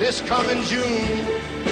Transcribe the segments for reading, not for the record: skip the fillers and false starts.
this coming June.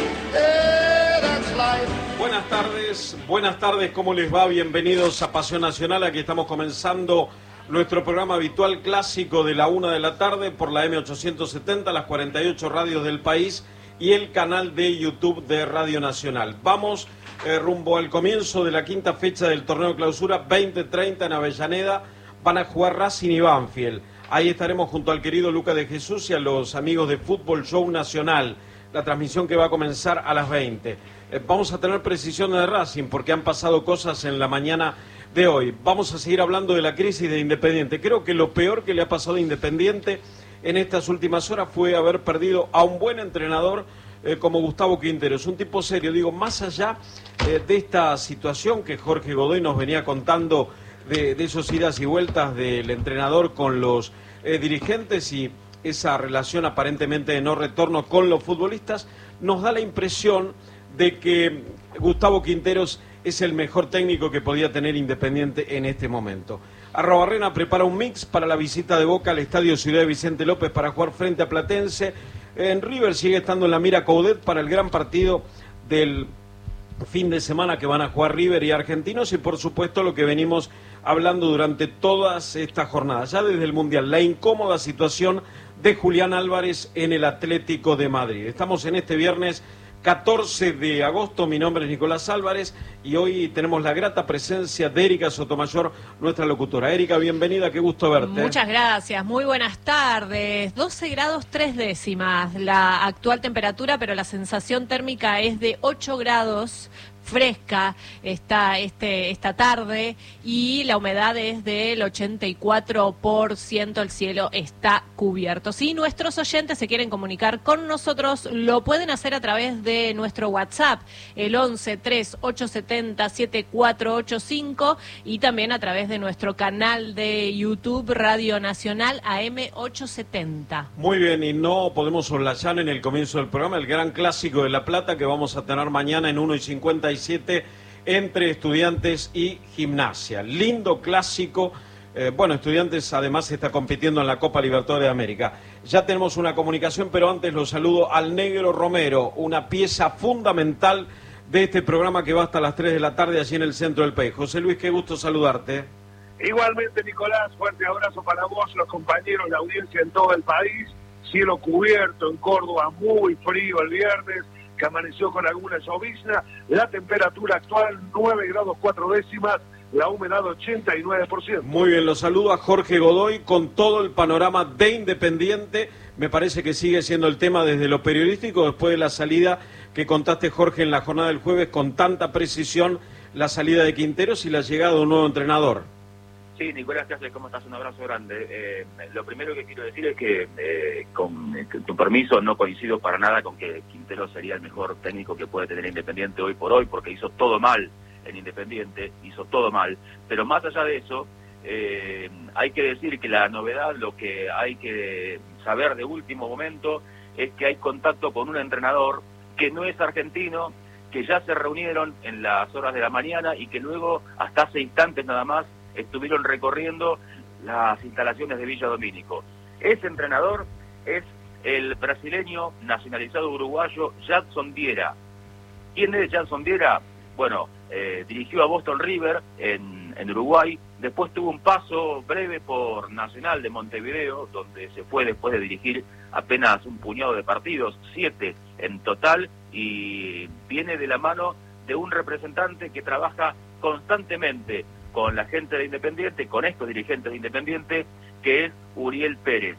Yeah, that's life. Buenas tardes, ¿cómo les va? Bienvenidos a Pasión Nacional, aquí estamos comenzando nuestro programa habitual clásico de la 1 de la tarde por la M870, las 48 radios del país y el canal de YouTube de Radio Nacional. Vamos rumbo al comienzo de la quinta fecha del torneo clausura 2030 en Avellaneda. Van a jugar Racing y Banfield. Ahí estaremos junto al querido Luca de Jesús y a los amigos de Fútbol Show Nacional. La transmisión que va a comenzar a las 20. Vamos a tener precisiones de Racing porque han pasado cosas en la mañana de hoy. Vamos a seguir hablando de la crisis de Independiente. Creo que lo peor que le ha pasado a Independiente en estas últimas horas fue haber perdido a un buen entrenador como Gustavo Quintero. Es un tipo serio. Digo, más allá de esta situación que Jorge Godoy nos venía contando de esos idas y vueltas del entrenador con los dirigentes y esa relación aparentemente de no retorno con los futbolistas, nos da la impresión de que Gustavo Quinteros es el mejor técnico que podía tener Independiente en este momento. Arrobarrena prepara un mix para la visita de Boca al Estadio Ciudad de Vicente López para jugar frente a Platense. En River sigue estando en la mira Coudet para el gran partido del fin de semana que van a jugar River y Argentinos, y por supuesto lo que venimos hablando durante todas estas jornadas, ya desde el Mundial, la incómoda situación de Julián Álvarez en el Atlético de Madrid. Estamos en este viernes 14 de agosto, mi nombre es Nicolás Álvarez y hoy tenemos la grata presencia de Erika Sotomayor, nuestra locutora. Erika, bienvenida, qué gusto verte. Muchas gracias, muy buenas tardes. 12 grados 3 décimas la actual temperatura, pero la sensación térmica es de 8 grados. Fresca está esta tarde y la humedad es del 84%, el cielo está cubierto. Si nuestros oyentes se quieren comunicar con nosotros, lo pueden hacer a través de nuestro WhatsApp, el 11-3870-7485, y también a través de nuestro canal de YouTube Radio Nacional AM870. Muy bien, y no podemos soslayar en el comienzo del programa el gran clásico de La Plata que vamos a tener mañana en 1:57 entre Estudiantes y Gimnasia. Lindo clásico. Estudiantes además está compitiendo en la Copa Libertadores de América. Ya tenemos una comunicación, pero antes lo saludo al Negro Romero, una pieza fundamental de este programa que va hasta las 3 de la tarde allí en el centro del país. José Luis, qué gusto saludarte. Igualmente, Nicolás, fuerte abrazo para vos, los compañeros, la audiencia en todo el país. Cielo cubierto en Córdoba, muy frío el viernes, que amaneció con alguna llovizna. La temperatura actual 9 grados 4 décimas, la humedad 89%. Muy bien, lo saludo a Jorge Godoy con todo el panorama de Independiente. Me parece que sigue siendo el tema desde lo periodístico, después de la salida que contaste, Jorge, en la jornada del jueves con tanta precisión, la salida de Quinteros y la llegada de un nuevo entrenador. Sí, Nicolás, ¿qué haces? ¿Cómo estás? Un abrazo grande. Lo primero que quiero decir es que, con tu permiso, no coincido para nada con que Quintero sería el mejor técnico que puede tener Independiente hoy por hoy, porque hizo todo mal en Independiente, hizo todo mal. Pero más allá de eso, hay que decir que la novedad, lo que hay que saber de último momento, es que hay contacto con un entrenador que no es argentino, que ya se reunieron en las horas de la mañana y que luego, hasta hace instantes nada más, estuvieron recorriendo las instalaciones de Villa Domínico. Ese entrenador es el brasileño nacionalizado uruguayo Jadson Diera. ¿Quién es Jadson Diera? Bueno, dirigió a Boston River en Uruguay, después tuvo un paso breve por Nacional de Montevideo, donde se fue después de dirigir apenas un puñado de partidos, 7 en total, y viene de la mano de un representante que trabaja constantemente con la gente de Independiente, con estos dirigentes de Independiente, que es Uriel Pérez.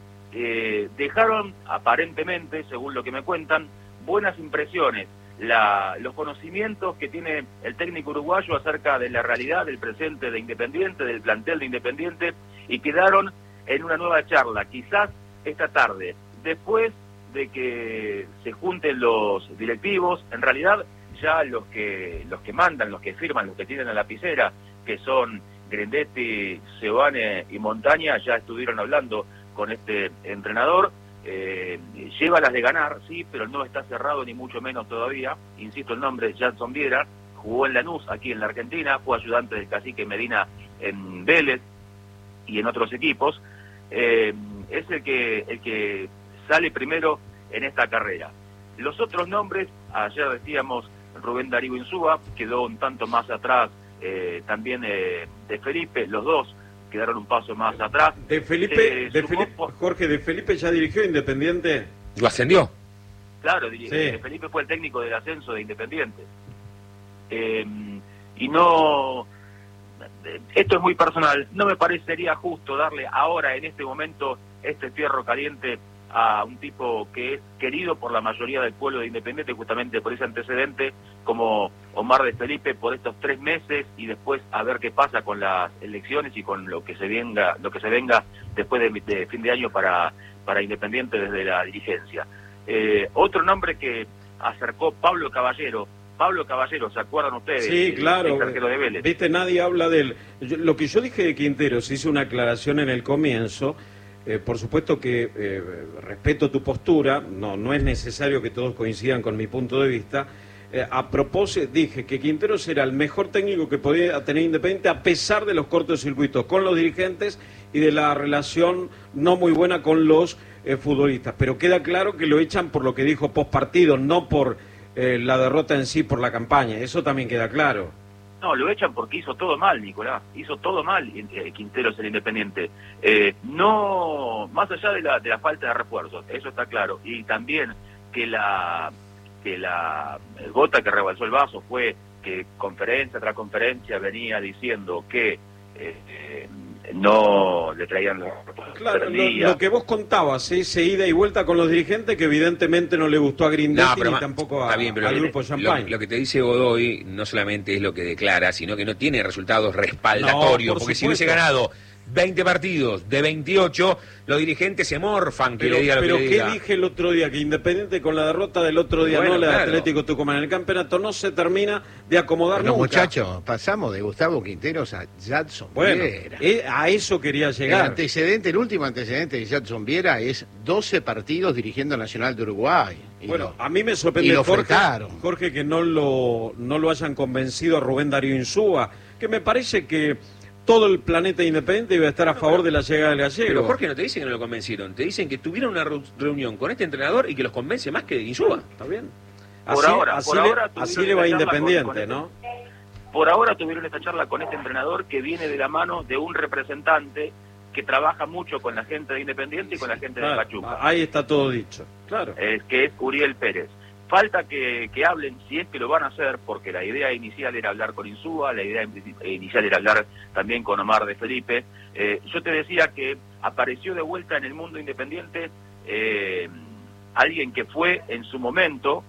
Dejaron, aparentemente, según lo que me cuentan, buenas impresiones, los conocimientos que tiene el técnico uruguayo acerca de la realidad, del presente de Independiente, del plantel de Independiente, y quedaron en una nueva charla, quizás esta tarde, después de que se junten los directivos. En realidad ya los que mandan, los que firman, los que tienen la lapicera, que son Grindetti, Seoane y Montaña, ya estuvieron hablando con este entrenador. Lleva las de ganar, sí, pero no está cerrado ni mucho menos todavía. Insisto, el nombre es Jadson Viera, jugó en Lanús, aquí en la Argentina, fue ayudante del cacique Medina en Vélez y en otros equipos. Es el que sale primero en esta carrera. Los otros nombres, ayer decíamos Rubén Darío Insúa, quedó un tanto más atrás también de Felipe, los dos quedaron un paso más atrás. Jorge, ¿de Felipe ya dirigió Independiente? ¿Lo ascendió? Claro, Sí. Felipe fue el técnico del ascenso de Independiente. Y no... Esto es muy personal, no me parecería justo darle ahora, en este momento, este fierro caliente a un tipo que es querido por la mayoría del pueblo de Independiente, justamente por ese antecedente, como Omar de Felipe, por estos 3 meses, y después a ver qué pasa con las elecciones y con lo que se venga después de fin de año para Independiente desde la dirigencia. Otro nombre que acercó Pablo Caballero, ¿se acuerdan ustedes? Sí, claro. El arquero de Vélez. Viste, nadie habla de él. Lo que yo dije de Quinteros, hice una aclaración en el comienzo. Por supuesto que respeto tu postura, no es necesario que todos coincidan con mi punto de vista. A propósito, dije que Quinteros era el mejor técnico que podía tener Independiente a pesar de los cortocircuitos con los dirigentes y de la relación no muy buena con los futbolistas. Pero queda claro que lo echan por lo que dijo post partido, no por la derrota en sí, por la campaña. Eso también queda claro. No, lo echan porque hizo todo mal, Nicolás. Hizo todo mal Quinteros el Independiente. No, más allá de la falta de refuerzos, eso está claro. Y también que la gota que rebalsó el vaso fue que conferencia tras conferencia venía diciendo que no le traían los... Claro, lo que vos contabas, ese ida y vuelta con los dirigentes, que evidentemente no le gustó a Grindetti ni tampoco al Grupo Champagne. Lo que te dice Godoy no solamente es lo que declara, sino que no tiene resultados respaldatorios, porque si hubiese ganado 20 partidos de 28, los dirigentes se morfan que le diga lo que le diga. ¿Qué dije el otro día? Que Independiente con la derrota del otro día, bueno, no la de claro. Atlético Tucumán en el campeonato, no se termina de acomodar Bueno, nunca. muchachos, pasamos de Gustavo Quinteros a Jadson Viera. A eso quería llegar. El último antecedente de Jadson Viera es 12 partidos dirigiendo Nacional de Uruguay. A mí me sorprende, Jorge, que no lo hayan convencido a Rubén Darío Insúa, que me parece que todo el planeta Independiente iba a estar a favor de la llegada del gallego. Pero Jorge, no te dicen que no lo convencieron, te dicen que tuvieron una reunión con este entrenador y que los convence más que Insúa. Está bien. Por ahora así le va a Independiente, ¿no? Por ahora tuvieron esta charla con este entrenador que viene de la mano de un representante que trabaja mucho con la gente de Independiente y con la gente de Pachuca. Ahí está todo dicho, claro. Que es Uriel Pérez. Falta que hablen, si es que lo van a hacer, porque la idea inicial era hablar con Insúa, la idea inicial era hablar también con Omar de Felipe. Yo te decía que apareció de vuelta en el mundo independiente alguien que fue en su momento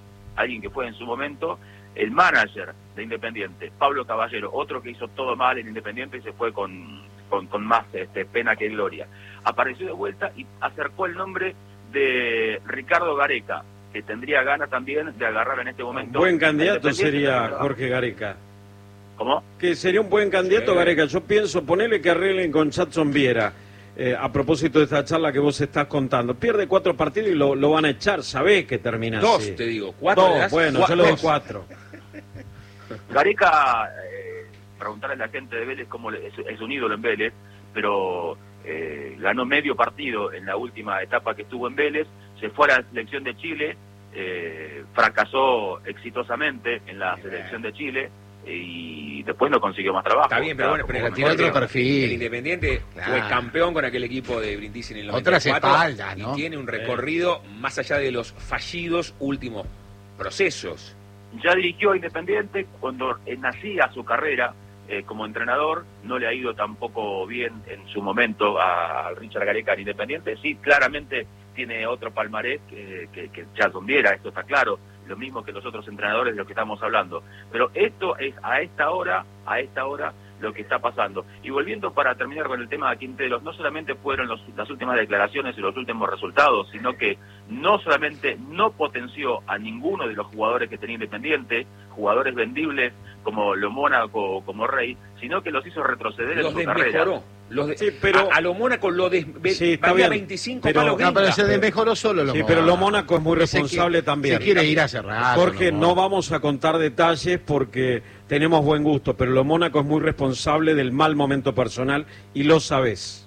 el manager de Independiente, Pablo Caballero, otro que hizo todo mal en Independiente y se fue con más pena que gloria. Apareció de vuelta y acercó el nombre de Ricardo Gareca, que tendría ganas también de agarrar en este momento. Buen candidato sería Jorge Gareca. ¿Cómo? Que sería un buen candidato Gareca. Yo pienso, ponerle que arreglen con Jadson Viera. A propósito de esta charla que vos estás contando. Pierde 4 partidos y lo van a echar. Sabés que termina 2, así. te digo. 4. 2, bueno, yo le doy 4. Gareca, preguntarle a la gente de Vélez cómo es un ídolo en Vélez, pero ganó medio partido en la última etapa que estuvo en Vélez, se fue a la selección de Chile, fracasó exitosamente en la selección de Chile y después no consiguió más trabajo. Está bien, pero bueno, pero tiene otro perfil. El Independiente fue campeón con aquel equipo de Brindisi en el 94. Otras espaldas, ¿no? Y tiene un recorrido más allá de los fallidos últimos procesos. Ya dirigió a Independiente cuando nacía su carrera como entrenador, no le ha ido tampoco bien en su momento a Richard Gareca en Independiente. Sí, claramente tiene otro palmarés que Jadson Viera, esto está claro, lo mismo que los otros entrenadores de los que estamos hablando. Pero esto es a esta hora lo que está pasando. Y volviendo para terminar con el tema de Quinteros, no solamente fueron las últimas declaraciones y los últimos resultados, sino que no solamente no potenció a ninguno de los jugadores que tenía Independiente, jugadores vendibles como Lo Mónaco o como Rey, sino que los hizo retroceder en su carrera. Pero a lo Mónaco lo está bien, 25 palos pero se desmejoró solo lo Mónaco. Pero lo Mónaco es muy responsable también. Se quiere ir a cerrar. Jorge, no vamos a contar detalles porque tenemos buen gusto, pero lo Mónaco es muy responsable del mal momento personal y lo sabés.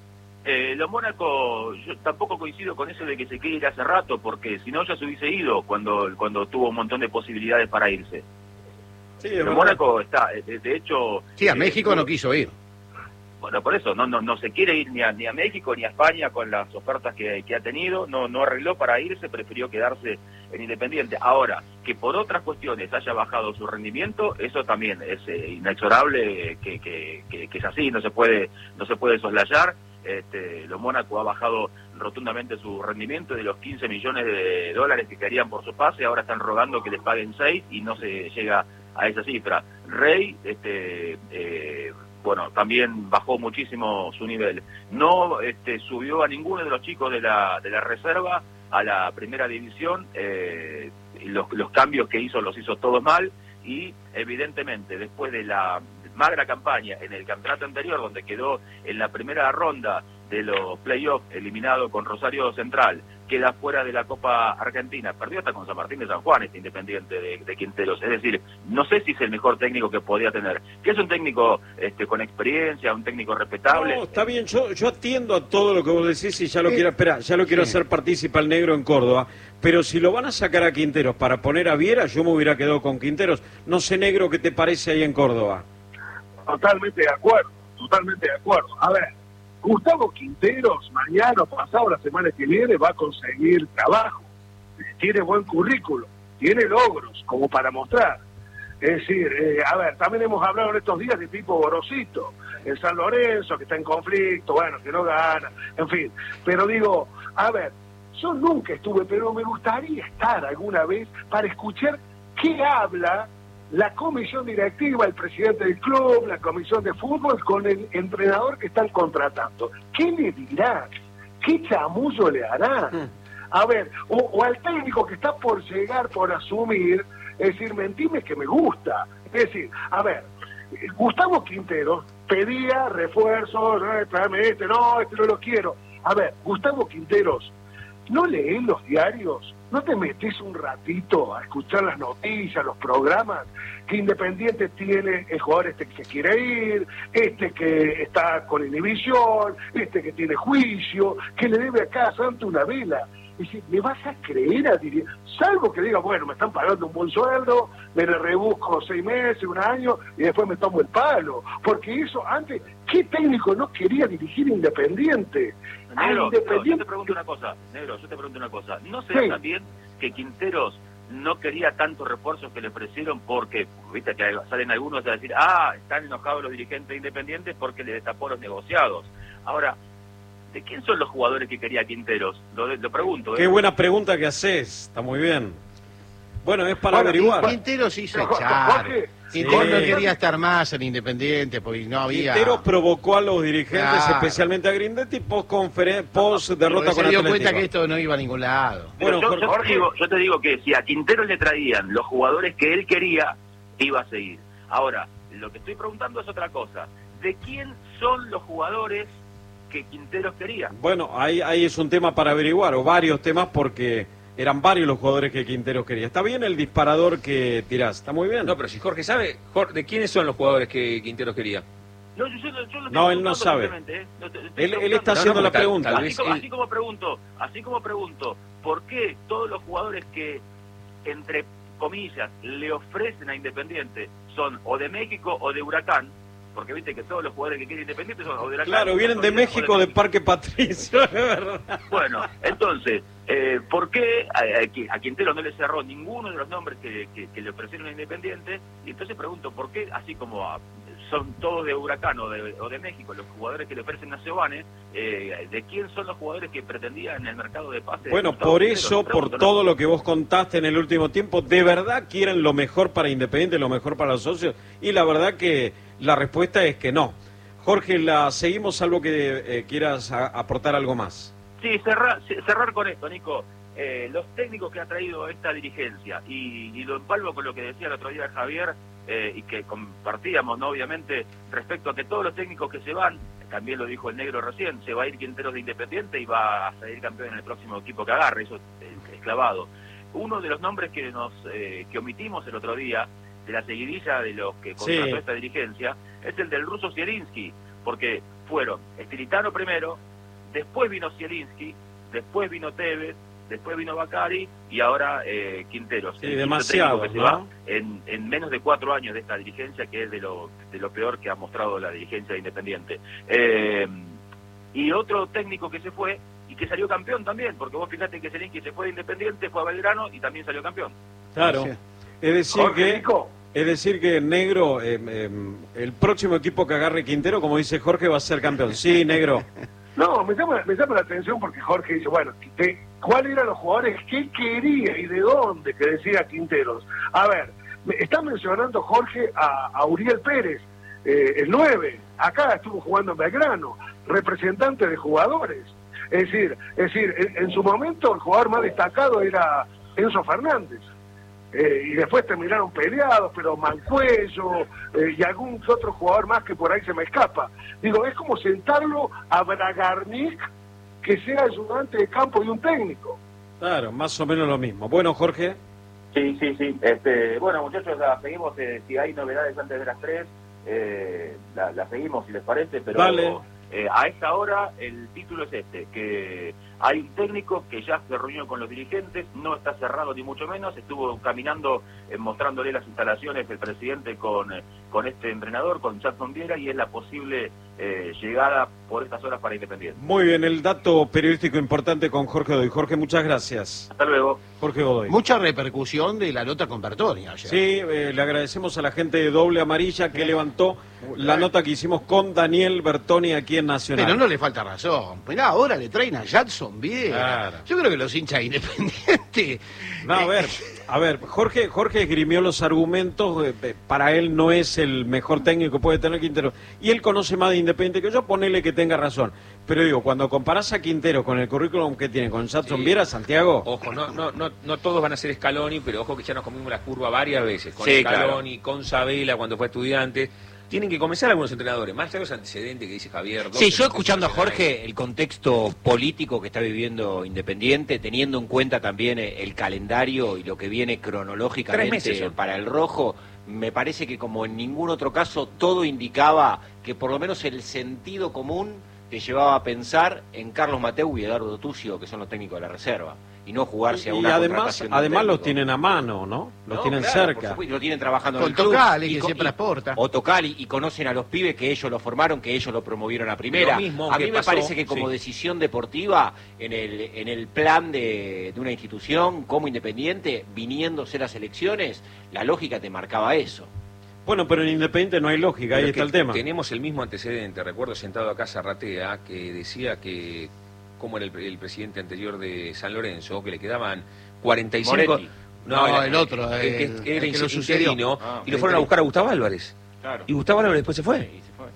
Los Mónaco, yo tampoco coincido con eso de que se quiere ir hace rato, porque si no ya se hubiese ido cuando tuvo un montón de posibilidades para irse. Sí, Los Mónaco está, de hecho... Sí, a México no quiso ir. Bueno, por eso, no se quiere ir ni a México ni a España con las ofertas que ha tenido, no arregló para irse, prefirió quedarse en Independiente. Ahora, que por otras cuestiones haya bajado su rendimiento, eso también es inexorable, que es así, no se puede soslayar. Los Mónaco ha bajado rotundamente su rendimiento. De los 15 millones de dólares que querían por su pase, ahora están rogando que les paguen 6 y no se llega a esa cifra. Rey, bueno, también bajó muchísimo su nivel. No subió a ninguno de los chicos de la reserva a la primera división. Los cambios que hizo los hizo todos mal, y evidentemente después de la magra campaña en el campeonato anterior, donde quedó en la primera ronda de los playoffs eliminado con Rosario Central, queda fuera de la Copa Argentina, perdió hasta con San Martín de San Juan, Independiente de Quinteros. Es decir, no sé si es el mejor técnico que podía tener, que es un técnico con experiencia, un técnico respetable. No, está bien, yo atiendo a todo lo que vos decís y ya lo quiero hacer partícipe al negro en Córdoba, pero si lo van a sacar a Quinteros para poner a Viera, yo me hubiera quedado con Quinteros. No sé, negro, ¿qué te parece ahí en Córdoba? Totalmente de acuerdo, totalmente de acuerdo. A ver, Gustavo Quinteros mañana o pasado, la semana que viene, va a conseguir trabajo. Tiene buen currículo, tiene logros como para mostrar. Es decir, a ver, también hemos hablado en estos días de Pipo Gorosito, en San Lorenzo, que está en conflicto, bueno, que no gana, en fin. Pero digo, a ver, yo nunca estuve, pero me gustaría estar alguna vez para escuchar qué habla la comisión directiva, el presidente del club, la comisión de fútbol, con el entrenador que están contratando. ¿Qué le dirá? ¿Qué chamullo le hará? A ver, o al técnico que está por llegar, por asumir, es decir, mentime que me gusta. Es decir, a ver, Gustavo Quinteros pedía refuerzos, tráeme no lo quiero. A ver, Gustavo Quinteros, ¿no lees los diarios? ¿No te metes un ratito a escuchar las noticias, los programas? Que Independiente tiene el jugador que se quiere ir, que está con inhibición, que tiene juicio, que le debe a cada santo una vela. Es decir, ¿me vas a creer a dirigir? Salvo que diga, bueno, me están pagando un buen sueldo, me le rebusco 6 meses, 1 año, y después me tomo el palo. Porque eso, antes, ¿qué técnico no quería dirigir Independiente? Negro, yo te pregunto una cosa. ¿No será también que Quinteros no quería tantos refuerzos que le ofrecieron porque, viste, que salen algunos a decir, están enojados los dirigentes independientes porque le destapó los negociados? Ahora, ¿de quién son los jugadores que quería Quinteros? Lo pregunto. Qué buena pregunta que haces, está muy bien. Bueno, es para averiguar. Quinteros hizo echar. Quinteros no quería estar más en Independiente porque no había... Quinteros provocó a los dirigentes, especialmente a Grindetti, post derrota con Atlético. Se dio cuenta que esto no iba a ningún lado. Bueno, yo te digo que si a Quinteros le traían los jugadores que él quería, iba a seguir. Ahora, lo que estoy preguntando es otra cosa. ¿De quién son los jugadores que Quinteros quería? Bueno, ahí es un tema para averiguar, o varios temas, porque eran varios los jugadores que Quinteros quería. Está bien el disparador que tirás, está muy bien. No, pero si Jorge sabe, ¿de quiénes son los jugadores que Quinteros quería? No, él no sabe. Él está haciendo la pregunta. Así como pregunto, ¿por qué todos los jugadores que, entre comillas, le ofrecen a Independiente son o de México o de Huracán? Porque viste que todos los jugadores que quieren Independiente son o de Huracán. Claro, vienen de México, de Parque Patricio, es verdad. Bueno, entonces, ¿por qué a Quintero no le cerró ninguno de los nombres que le ofrecieron a Independiente? Y entonces pregunto, ¿por qué, así como son todos de Huracán o de México, los jugadores que le ofrecen a Seoane, de quién son los jugadores que pretendía en el mercado de pases? Bueno, por eso, por todo lo que vos contaste en el último tiempo, de verdad quieren lo mejor para Independiente, lo mejor para los socios, y la verdad que la respuesta es que no. Jorge, la seguimos, salvo que quieras aportar algo más. Sí, cerrar con esto, Nico. Los técnicos que ha traído esta dirigencia, y lo empalmo con lo que decía el otro día Javier, y que compartíamos, ¿no? Obviamente, respecto a que todos los técnicos que se van, también lo dijo el negro recién, se va a ir Quinteros de Independiente y va a salir campeón en el próximo equipo que agarre, eso es clavado. Uno de los nombres que omitimos el otro día, de la seguidilla de los que contrató esta dirigencia, es el del ruso Zielinski, porque fueron Estilitano primero, después vino Zielinski, después vino Tevez, después vino Bacari y ahora Quinteros. Sí, demasiado, que se va en menos de 4 años de esta dirigencia, que es de lo peor que ha mostrado la dirigencia de Independiente. Y otro técnico que se fue y que salió campeón también, porque vos fijate que Zielinski se fue de Independiente, fue a Belgrano y también salió campeón. Claro, Sí. es decir que Negro, el próximo equipo que agarre Quintero, como dice Jorge, va a ser campeón. Sí, Negro. No, me llama la atención porque Jorge dice, bueno, ¿cuáles eran los jugadores que quería y de dónde que decía Quinteros? A ver, está mencionando Jorge a Uriel Pérez, el 9, acá estuvo jugando en Belgrano, representante de jugadores. Es decir, en su momento el jugador más destacado era Enzo Fernández. Y después terminaron peleados, pero Mancuello y algún otro jugador más que por ahí se me escapa. Digo, es como sentarlo a Bragarnik, que sea ayudante de campo de un técnico. Claro, más o menos lo mismo. Bueno, Jorge. Sí. Bueno, muchachos, la seguimos. Si hay novedades antes de las 3, la seguimos, si les parece, pero Dale. A esta hora el título es que hay un técnico que ya se reunió con los dirigentes, no está cerrado ni mucho menos, estuvo caminando, mostrándole las instalaciones el presidente con este entrenador, con Jackson Viera, y es la posible llegada por estas horas para Independiente. Muy bien, el dato periodístico importante con Jorge Godoy. Jorge, muchas gracias. Hasta luego. Jorge Godoy. Mucha repercusión de la nota con Bertoni ayer. Sí, le agradecemos a la gente de Doble Amarilla que levantó la nota que hicimos con Daniel Bertoni aquí en Nacional. Pero no le falta razón. Pues nada, ahora le traen a Jackson Viera. Claro. Yo creo que los hinchas Independiente. No, a ver, Jorge esgrimió los argumentos, para él no es el mejor técnico que puede tener Quintero, y él conoce más de Independiente que yo, ponele que tenga razón. Pero digo, cuando comparás a Quintero con el currículum que tiene con Jackson Viera, Santiago... Ojo, no todos van a ser Scaloni, pero ojo que ya nos comimos la curva varias veces, con Sí, Scaloni, con Sabela cuando fue estudiante. Tienen que comenzar algunos entrenadores, más allá de los antecedentes que dice Javier. Sí, yo escuchando a Jorge, el contexto político que está viviendo Independiente, teniendo en cuenta también el calendario y lo que viene 3 cronológicamente meses son. para el rojo, me parece que como en ningún otro caso todo indicaba que por lo menos el sentido común te llevaba a pensar en Carlos Mateu y Eduardo Tucio, que son los técnicos de la reserva, y no jugarse a Y una además contratación de un los técnico. tienen a mano, ¿no? Los No, tienen claro, cerca. por supuesto, lo tienen trabajando Con en el club. Tocali, que Y siempre aporta. O Tocali, y conocen a los pibes que ellos lo formaron, que ellos lo promovieron a primera. Lo mismo A que mí me pasó, parece que como sí. decisión deportiva, en el plan de una institución como Independiente, viniéndose las elecciones, la lógica te marcaba eso. Bueno, pero en Independiente no hay lógica, ahí Pero está que el tema. Tenemos el mismo antecedente, recuerdo sentado acá Zarratea, que decía que, como era el presidente anterior de San Lorenzo, que le quedaban 45... Moretti. No, el otro, que el era que lo sucedió. interino, Ah, y lo fueron a buscar a Gustavo Álvarez. Claro. Y Gustavo Álvarez después se fue.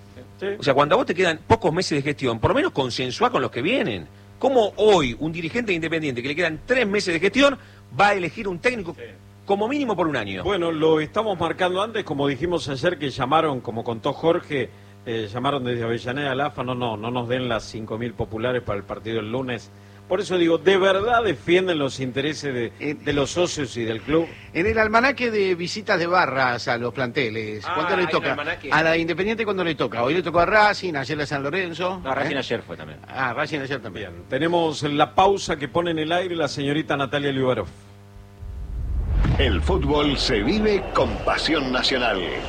O sea, cuando a vos te quedan pocos meses de gestión, por lo menos consensuá con los que vienen. ¿Cómo hoy un dirigente Independiente que le quedan 3 meses de gestión va a elegir un técnico como mínimo por un año? Bueno, lo estamos marcando antes, como dijimos ayer que llamaron, como contó Jorge, llamaron desde Avellaneda al AFA, no nos den las 5.000 populares para el partido el lunes. Por eso digo, ¿de verdad defienden los intereses de los socios y del club? En el almanaque de visitas de barras a los planteles, ¿cuándo le hay un toca? almanaque. A la Independiente, ¿cuándo le toca? Hoy le tocó a Racing, ayer a San Lorenzo. No, Racing ayer fue también. Ah, Racing ayer también. Bien, tenemos la pausa que pone en el aire la señorita Natalia Liubarov. El fútbol se vive con pasión nacional.